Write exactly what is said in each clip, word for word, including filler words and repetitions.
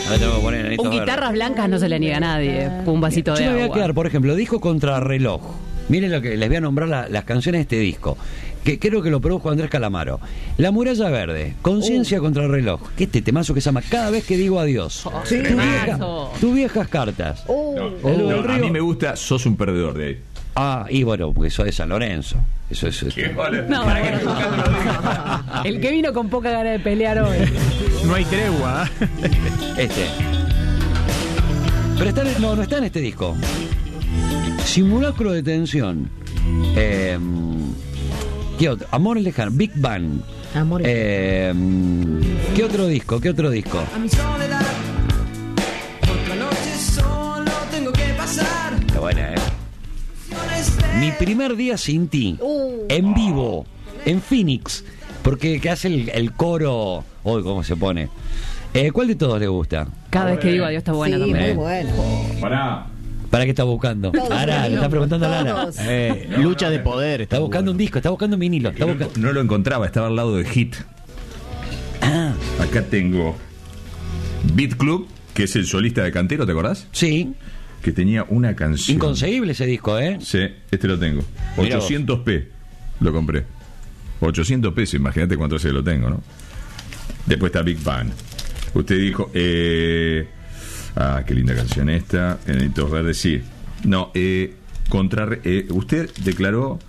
Ahora tengo que poner Enanitos Un Verdes. guitarras blancas no se le niega a nadie. Un vasito Yo de me voy a agua. quedar, por ejemplo, disco Contrarreloj. Miren lo que les voy a nombrar la- las canciones de este disco, que creo que lo produjo Andrés Calamaro. La Muralla Verde, Conciencia Uh. contra el reloj, que este temazo que se llama Cada vez que digo adiós. Sí. Tu vieja- Temazo. tus viejas cartas. Uh. No, El no, del a río. mí me gusta Sos un perdedor de ahí. Ah, y bueno, porque eso es de San Lorenzo. Eso es. es- No, bueno. El que vino con poca gana de pelear hoy. No hay tregua. Este. Pero está en- no, no está en este disco. Simulacro de tensión. Eh, ¿Qué otro? Amor lejano. Big Bang. Amor Eh, ¿Qué otro disco? ¿Qué otro disco? A mi soledad, otra noche solo tengo que pasar. Qué buena, ¿eh? Mi primer día sin ti. En vivo. En Phoenix. Porque que hace el, el coro. Hoy, ¿cómo se pone? Eh, ¿Cuál de todos le gusta? Cada vez que digo adiós está buena Sí, también. muy Eh. bueno. Pará. ¿Para qué está buscando? Todos, Lara, le amigos, está preguntando a Lara. todos. Eh, Lucha de poder. está buscando un disco, está buscando un vinilo. Está No, buscando... no lo encontraba, estaba al lado de Hit. Ah, Acá tengo Beat Club, que es el solista de Cantero, ¿te acordás? sí. Que tenía una canción. Inconseguible ese disco, ¿eh? Sí, este lo tengo. Mirá vos. ochocientos p lo compré. ochocientos pesos, imagínate cuánto ese lo tengo, ¿no? Después está Big Bang. Usted dijo, eh... ah, qué linda canción esta. Enanitos Verdes, sí. No, eh... Contra... Eh, usted declaró...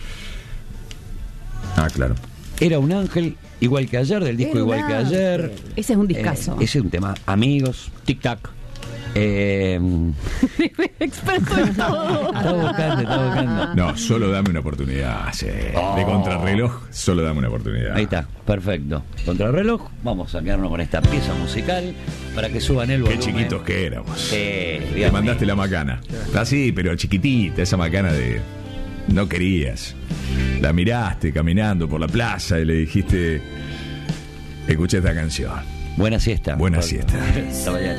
Ah, claro. Era un ángel igual que ayer, del disco Era un igual que ángel. ayer. Ese es un Eh, discazo. ese es un tema. Amigos. Tic-tac. Eh, Experto en todo. está buscando, está buscando. No, solo dame una oportunidad. Sí. De contrarreloj, solo dame una oportunidad. Ahí está, perfecto. Contrarreloj, vamos a quedarnos con esta pieza musical para que suban el Qué volumen. chiquitos que éramos. Sí, Te Dios mandaste mío. la macana. Así, pero chiquitita, esa macana de... No querías. La miraste caminando por la plaza y le dijiste... Escucha esta canción. Buena siesta. Buena siesta. Hasta mañana.